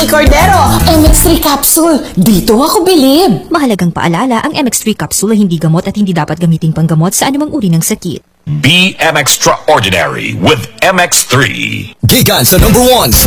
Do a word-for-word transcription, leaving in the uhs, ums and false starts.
Mami Cordero, M X three capsule. Dito ako bilib. Mahalagang paalala, ang M X three capsule ay hindi gamot at hindi dapat gamitin panggamot sa anumang uri ng sakit. Be M Extraordinary with M X three. Gigan sa number one